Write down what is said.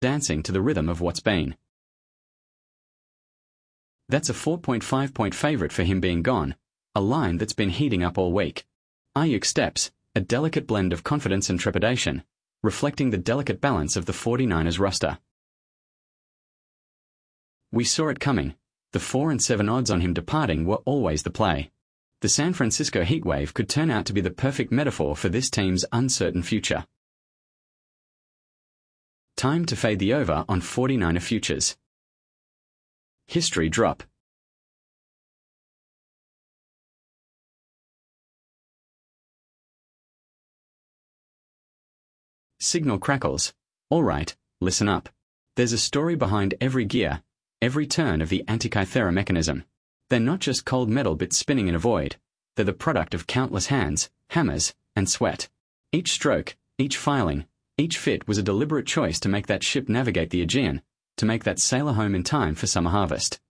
dancing to the rhythm of what's been. That's a 4.5-point favorite for him being gone, a line that's been heating up all week. Ayuk steps, a delicate blend of confidence and trepidation, reflecting the delicate balance of the 49ers roster. We saw it coming. The 4 and 7 odds on him departing were always the play. The San Francisco heatwave could turn out to be the perfect metaphor for this team's uncertain future. Time to fade the over on 49er futures. History drop. Signal crackles. All right, listen up. There's a story behind every gear, every turn of the Antikythera mechanism. They're not just cold metal bits spinning in a void. They're the product of countless hands, hammers, and sweat. Each stroke, each filing, each fit was a deliberate choice to make that ship navigate the Aegean, to make that sailor home in time for summer harvest.